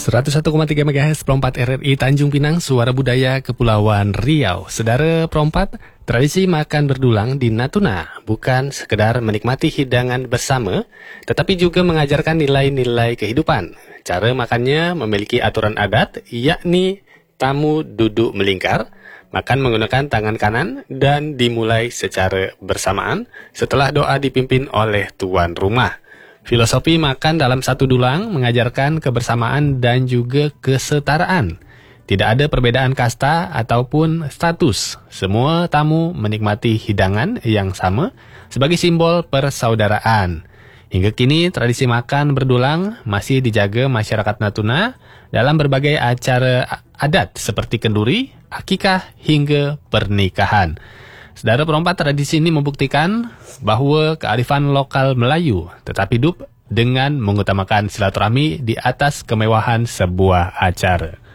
101,3 MHz Perompat RRI Tanjung Pinang, Suara Budaya Kepulauan Riau. Saudara Perompat, tradisi makan berdulang di Natuna bukan sekedar menikmati hidangan bersama, tetapi juga mengajarkan nilai-nilai kehidupan. Cara makannya memiliki aturan adat, yakni tamu duduk melingkar, makan menggunakan tangan kanan, dan dimulai secara bersamaan setelah doa dipimpin oleh tuan rumah. Filosofi makan dalam satu dulang mengajarkan kebersamaan dan juga kesetaraan. Tidak ada perbedaan kasta ataupun status. Semua tamu menikmati hidangan yang sama sebagai simbol persaudaraan. Hingga kini tradisi makan berdulang masih dijaga masyarakat Natuna dalam berbagai acara adat seperti kenduri, akikah hingga pernikahan. Saudara Perompat, tradisi ini membuktikan bahwa kearifan lokal Melayu tetap hidup dengan mengutamakan silaturahmi di atas kemewahan sebuah acara.